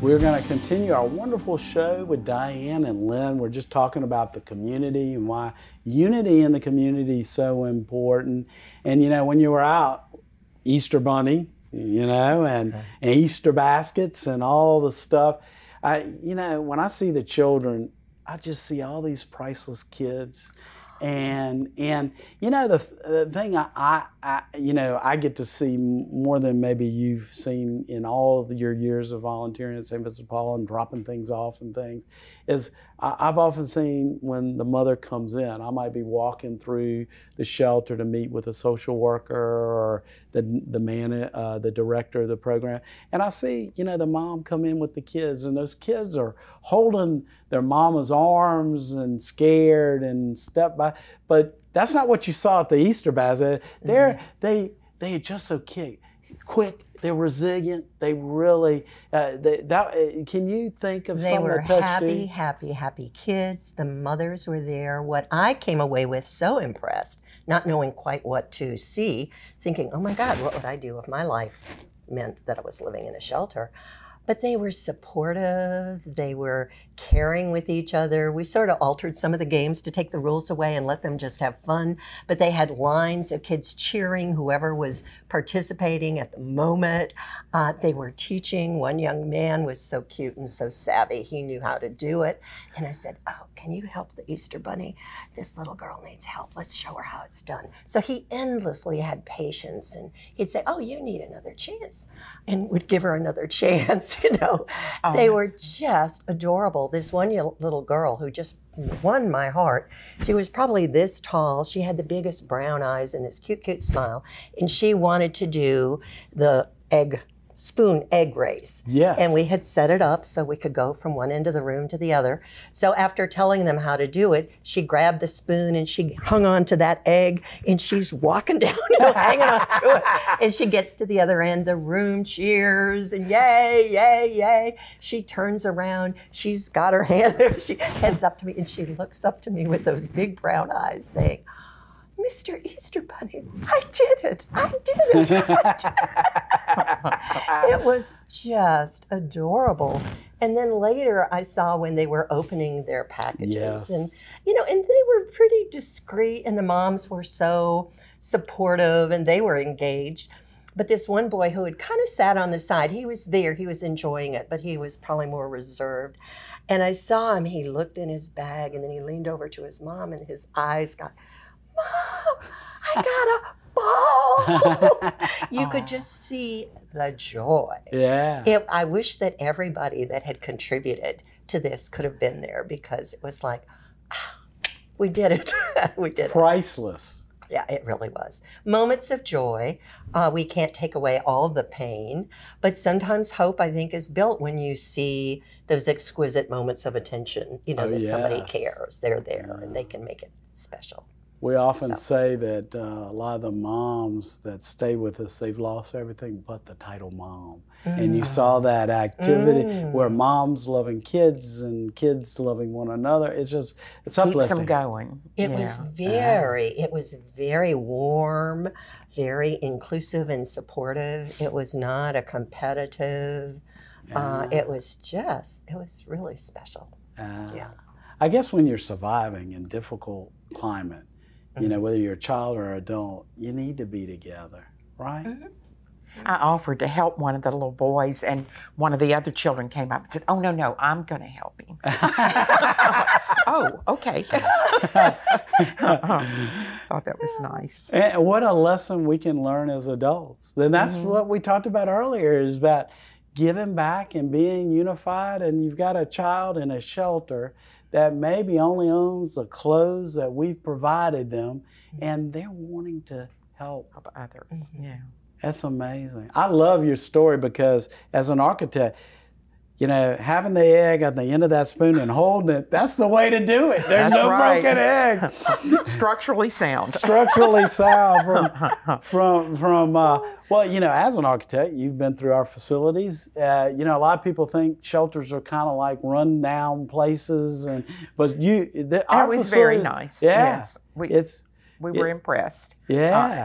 We're going to continue our wonderful show with Diane and Lynn. We're just talking about the community and why unity in the community is so important. And you know, when you were out, Easter Bunny, you know, and Easter baskets and all the stuff. You know, when I see the children, I just see all these priceless kids. And you know, the thing I get to see more than maybe you've seen in all of your years of volunteering at St. Vincent de Paul and dropping things off and things, is I've often seen when the mother comes in, I might be walking through the shelter to meet with a social worker or the director of the program, and I see, you know, the mom come in with the kids, and those kids are holding their mama's arms and scared and step by, but that's not what you saw at the Easter basket. They are just so quick. They're resilient. They really, can you think of some that touched you? They were happy kids. The mothers were there. What I came away with so impressed, not knowing quite what to see, thinking, oh my God, what would I do if my life meant that I was living in a shelter? But they were supportive, they were caring with each other. We sort of altered some of the games to take the rules away and let them just have fun. But they had lines of kids cheering whoever was participating at the moment. They were teaching. One young man was so cute and so savvy. He knew how to do it. And I said, oh, can you help the Easter Bunny? This little girl needs help. Let's show her how it's done. So he endlessly had patience. And he'd say, oh, you need another chance. And would give her another chance. You know, they were just adorable. This one little girl who just won my heart. She was probably this tall. She had the biggest brown eyes and this cute smile. And she wanted to do the spoon egg race. Yes. And we had set it up so we could go from one end of the room to the other. So after telling them how to do it, she grabbed the spoon and she hung on to that egg and she's walking down, you know, hanging on to it. And she gets to the other end, the room cheers and yay, yay, yay. She turns around, she's got her hand there, she heads up to me and she looks up to me with those big brown eyes saying, Mr. Easter Bunny, I did it. I did it. It was just adorable. And then later I saw when they were opening their packages. Yes. And, you know, and they were pretty discreet and the moms were so supportive and they were engaged. But this one boy who had kind of sat on the side, he was there, he was enjoying it, but he was probably more reserved. And I saw him, he looked in his bag and then he leaned over to his mom and his eyes got, Mom, I got a ball. You could just see the joy. Yeah. I wish that everybody that had contributed to this could have been there because it was like, we did it. We did it. Priceless. Yeah, it really was. Moments of joy. We can't take away all the pain, but sometimes hope, I think, is built when you see those exquisite moments of attention, you know, that somebody cares. They're there and they can make it special. We often say that a lot of the moms that stay with us, they've lost everything but the title mom. And you saw that activity where moms loving kids and kids loving one another. It's uplifting. Keeps them going. It was very warm, very inclusive and supportive. It was not a competitive. It was really special. Yeah. I guess when you're surviving in difficult climate, you know, whether you're a child or adult, you need to be together, right? I offered to help one of the little boys, and one of the other children came up and said, oh, no, I'm going to help him. Oh, okay. Thought that was nice. And what a lesson we can learn as adults. And that's what we talked about earlier, is about giving back and being unified. And you've got a child in a shelter that maybe only owns the clothes that we've provided them, and they're wanting to help others. Yeah. That's amazing. I love your story because as an architect, you know, having the egg at the end of that spoon and holding it, that's the way to do it. There's no broken eggs. Structurally sound. Structurally sound from well, you know, as an architect, you've been through our facilities. You know, a lot of people think shelters are kind of like run down places, but it was very nice. Yeah. Yes. We were impressed. Yeah.